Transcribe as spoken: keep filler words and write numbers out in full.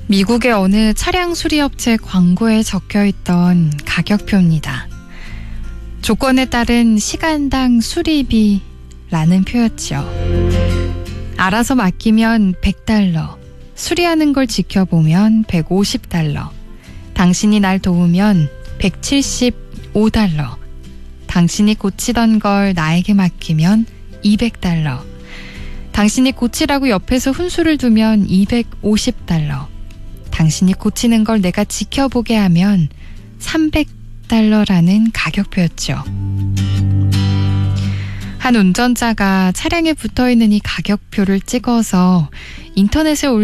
미국의 어느 차량 수리업체 광고에 적혀있던 가격표입니다. 조건에 따른 시간당 수리비라는 표였죠. 알아서 맡기면 백 달러, 수리하는 걸 지켜보면 백오십 달러, 당신이 날 도우면 백칠십오 달러, 당신이 고치던 걸 나에게 맡기면 이백 달러, 당신이 고치라고 옆에서 훈수를 두면 이백오십 달러, 당신이 고치는 걸 내가 지켜보게 하면 삼백 달러라는 가격표였죠. 한 운전자가 차량에 붙어있는 이 가격표를 찍어서 인터넷에 올